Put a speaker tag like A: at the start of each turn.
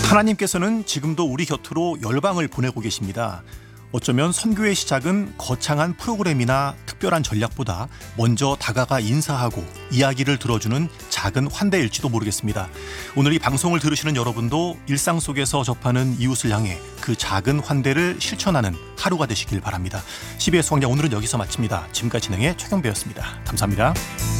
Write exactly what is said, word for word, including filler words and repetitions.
A: 하나님께서는 지금도 우리 곁으로 열방을 보내고 계십니다. 어쩌면 선교의 시작은 거창한 프로그램이나 특별한 전략보다 먼저 다가가 인사하고 이야기를 들어주는 작은 환대일지도 모르겠습니다. 오늘 이 방송을 들으시는 여러분도 일상 속에서 접하는 이웃을 향해 그 작은 환대를 실천하는 하루가 되시길 바랍니다. 씨비에스 광장 오늘은 여기서 마칩니다. 지금까지 진행의 최경배였습니다. 감사합니다.